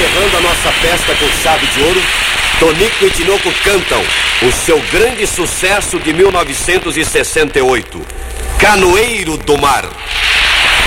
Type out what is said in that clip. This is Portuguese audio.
encerrando a nossa festa com chave de ouro, Tonico e Tinoco cantam o seu grande sucesso de 1968, Canoeiro do Mar.